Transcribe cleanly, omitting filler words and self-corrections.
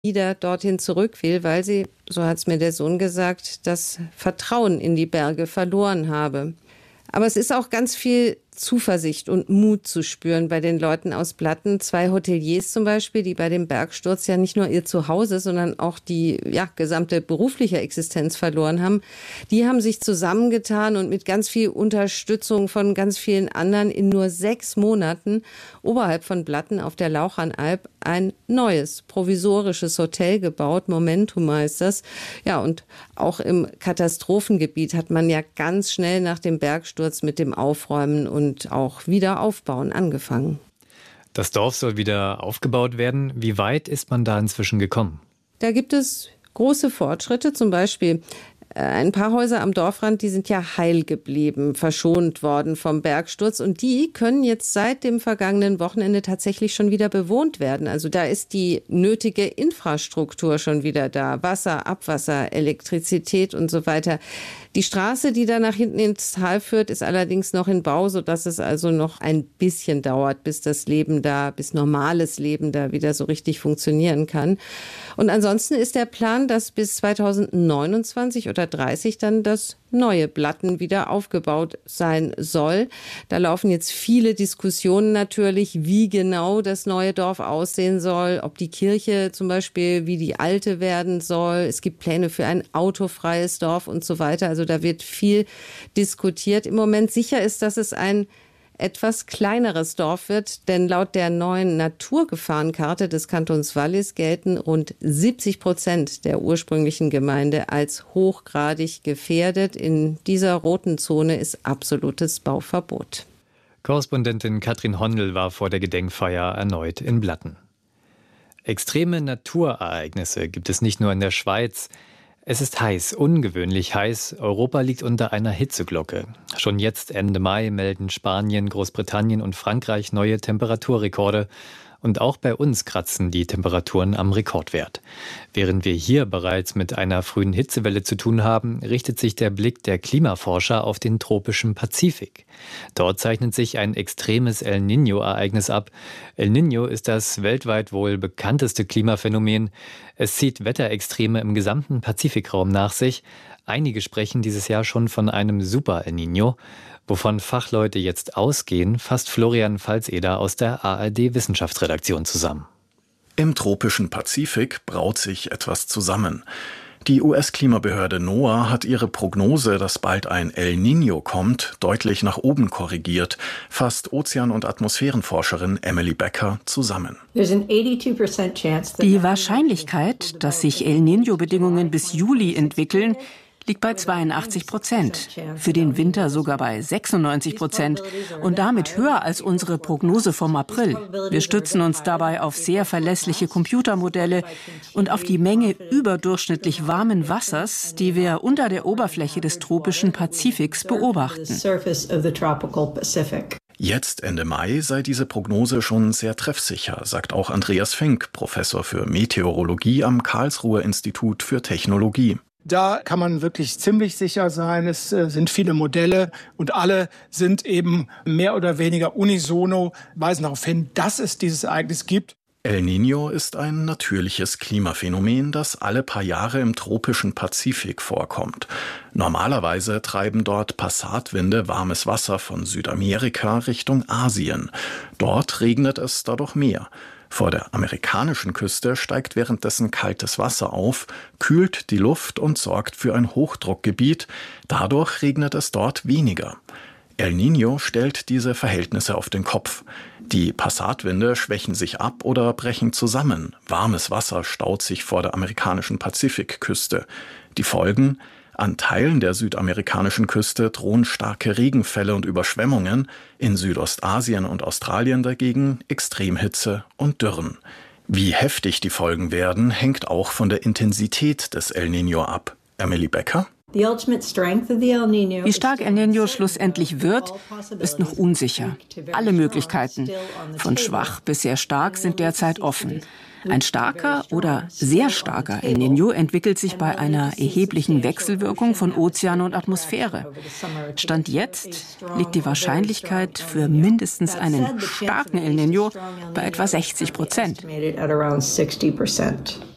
wieder dorthin zurück will, weil sie, so hat es mir der Sohn gesagt, das Vertrauen in die Berge verloren habe. Aber es ist auch ganz viel Zuversicht und Mut zu spüren bei den Leuten aus Blatten. 2 Hoteliers zum Beispiel, die bei dem Bergsturz ja nicht nur ihr Zuhause, sondern auch die gesamte berufliche Existenz verloren haben. Die haben sich zusammengetan und mit ganz viel Unterstützung von ganz vielen anderen in nur 6 Monaten oberhalb von Blatten auf der Lauchanalp ein neues provisorisches Hotel gebaut. Momentum heißt das. Ja, und auch im Katastrophengebiet hat man ja ganz schnell nach dem Bergsturz mit dem Aufräumen und auch Wiederaufbauen angefangen. Das Dorf soll wieder aufgebaut werden. Wie weit ist man da inzwischen gekommen? Da gibt es große Fortschritte, zum Beispiel ein paar Häuser am Dorfrand, die sind ja heil geblieben, verschont worden vom Bergsturz. Und die können jetzt seit dem vergangenen Wochenende tatsächlich schon wieder bewohnt werden. Also da ist die nötige Infrastruktur schon wieder da. Wasser, Abwasser, Elektrizität und so weiter. Die Straße, die da nach hinten ins Tal führt, ist allerdings noch in Bau, sodass es also noch ein bisschen dauert, bis normales Leben da wieder so richtig funktionieren kann. Und ansonsten ist der Plan, dass bis 2029 oder 30 dann das neue Blatten wieder aufgebaut sein soll. Da laufen jetzt viele Diskussionen natürlich, wie genau das neue Dorf aussehen soll, ob die Kirche zum Beispiel wie die alte werden soll. Es gibt Pläne für ein autofreies Dorf und so weiter. Also da wird viel diskutiert. Im Moment sicher ist, dass es ein etwas kleineres Dorf wird, denn laut der neuen Naturgefahrenkarte des Kantons Wallis gelten rund 70% der ursprünglichen Gemeinde als hochgradig gefährdet. In dieser roten Zone ist absolutes Bauverbot. Korrespondentin Katrin Hondel war vor der Gedenkfeier erneut in Blatten. Extreme Naturereignisse gibt es nicht nur in der Schweiz. Es ist heiß, ungewöhnlich heiß. Europa liegt unter einer Hitzeglocke. Schon jetzt Ende Mai melden Spanien, Großbritannien und Frankreich neue Temperaturrekorde. Und auch bei uns kratzen die Temperaturen am Rekordwert. Während wir hier bereits mit einer frühen Hitzewelle zu tun haben, richtet sich der Blick der Klimaforscher auf den tropischen Pazifik. Dort zeichnet sich ein extremes El Niño-Ereignis ab. El Niño ist das weltweit wohl bekannteste Klimaphänomen. Es zieht Wetterextreme im gesamten Pazifikraum nach sich. Einige sprechen dieses Jahr schon von einem Super El Niño. Wovon Fachleute jetzt ausgehen, fasst Florian Pfalzeder aus der ARD-Wissenschaftsredaktion zusammen. Im tropischen Pazifik braut sich etwas zusammen. Die US-Klimabehörde NOAA hat ihre Prognose, dass bald ein El Niño kommt, deutlich nach oben korrigiert, fasst Ozean- und Atmosphärenforscherin Emily Becker zusammen. Die Wahrscheinlichkeit, dass sich El Niño-Bedingungen bis Juli entwickeln, liegt bei 82%, für den Winter sogar bei 96% und damit höher als unsere Prognose vom April. Wir stützen uns dabei auf sehr verlässliche Computermodelle und auf die Menge überdurchschnittlich warmen Wassers, die wir unter der Oberfläche des tropischen Pazifiks beobachten. Jetzt, Ende Mai, sei diese Prognose schon sehr treffsicher, sagt auch Andreas Fink, Professor für Meteorologie am Karlsruher Institut für Technologie. Da kann man wirklich ziemlich sicher sein. Es sind viele Modelle und alle sind eben mehr oder weniger unisono, weisen darauf hin, dass es dieses Ereignis gibt. El Niño ist ein natürliches Klimaphänomen, das alle paar Jahre im tropischen Pazifik vorkommt. Normalerweise treiben dort Passatwinde warmes Wasser von Südamerika Richtung Asien. Dort regnet es dadurch mehr. Vor der amerikanischen Küste steigt währenddessen kaltes Wasser auf, kühlt die Luft und sorgt für ein Hochdruckgebiet. Dadurch regnet es dort weniger. El Niño stellt diese Verhältnisse auf den Kopf. Die Passatwinde schwächen sich ab oder brechen zusammen. Warmes Wasser staut sich vor der amerikanischen Pazifikküste. Die Folgen: An Teilen der südamerikanischen Küste drohen starke Regenfälle und Überschwemmungen, in Südostasien und Australien dagegen Extremhitze und Dürren. Wie heftig die Folgen werden, hängt auch von der Intensität des El Niño ab. Emily Becker? Wie stark El Niño schlussendlich wird, ist noch unsicher. Alle Möglichkeiten, von schwach bis sehr stark, sind derzeit offen. Ein starker oder sehr starker El Niño entwickelt sich bei einer erheblichen Wechselwirkung von Ozean und Atmosphäre. Stand jetzt liegt die Wahrscheinlichkeit für mindestens einen starken El Niño bei etwa 60%.